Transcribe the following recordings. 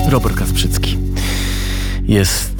Robert Kasprzycki. Jest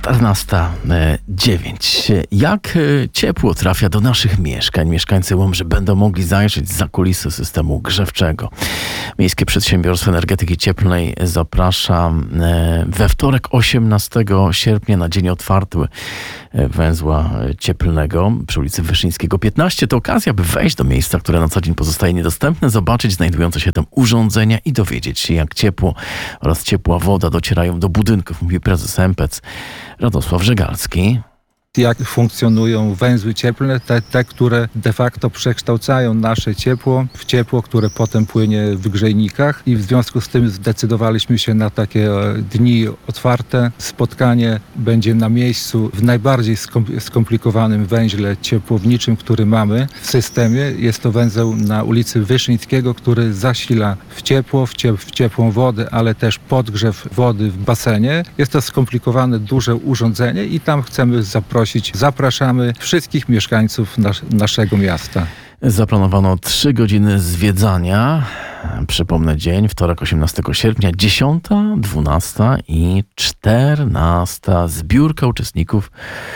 14:09. Jak ciepło trafia do naszych mieszkań? Mieszkańcy Łomży będą mogli zajrzeć za kulisy systemu grzewczego. Miejskie Przedsiębiorstwo Energetyki Cieplnej zaprasza we wtorek 18 sierpnia na dzień otwarty węzła cieplnego przy ulicy Wyszyńskiego 15. To okazja, by wejść do miejsca, które na co dzień pozostaje niedostępne, zobaczyć znajdujące się tam urządzenia i dowiedzieć się, jak ciepło oraz ciepła woda docierają do budynków, mówi prezes MPEC Radosław Żegalski. Jak funkcjonują węzły cieplne, te, które de facto przekształcają nasze ciepło w ciepło, które potem płynie w grzejnikach, i w związku z tym zdecydowaliśmy się na takie dni otwarte. Spotkanie będzie na miejscu w najbardziej skomplikowanym węźle ciepłowniczym, który mamy w systemie. Jest to węzeł na ulicy Wyszyńskiego, który zasila w ciepło, w ciepłą wodę, ale też podgrzew wody w basenie. Jest to skomplikowane, duże urządzenie i tam chcemy zapraszamy wszystkich mieszkańców naszego miasta. Zaplanowano 3 godziny zwiedzania. Przypomnę dzień, wtorek 18 sierpnia, 10, 12 i 14. Zbiórka uczestników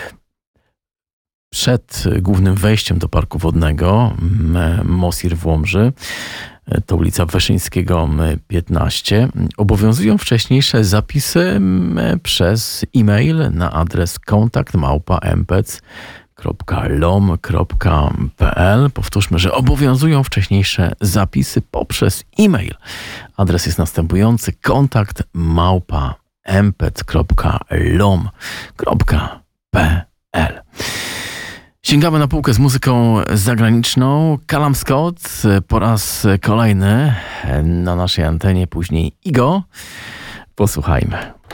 przed głównym wejściem do Parku Wodnego Mosir w Łomży. To ulica Wyszyńskiego 15. Obowiązują wcześniejsze zapisy przez e-mail na adres kontakt@mpec.lom.pl. Powtórzmy, że obowiązują wcześniejsze zapisy poprzez e-mail. Adres jest następujący: kontakt@mpec.lom.pl. Sięgamy na półkę z muzyką zagraniczną. Callum Scott po raz kolejny na naszej antenie, później Igo. Posłuchajmy.